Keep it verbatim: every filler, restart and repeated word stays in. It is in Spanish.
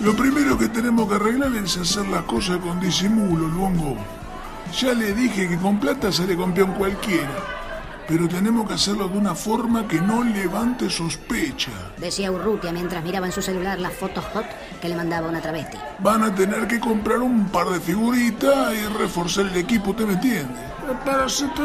Lo primero que tenemos que arreglar es hacer las cosas con disimulo, Luongo. Ya le dije que con plata sale campeón cualquiera, pero tenemos que hacerlo de una forma que no levante sospecha. Decía Urrutia mientras miraba en su celular las fotos hot que le mandaba una travesti. Van a tener que comprar un par de figuritas y reforzar el equipo, ¿usted me entiende? Pero si tú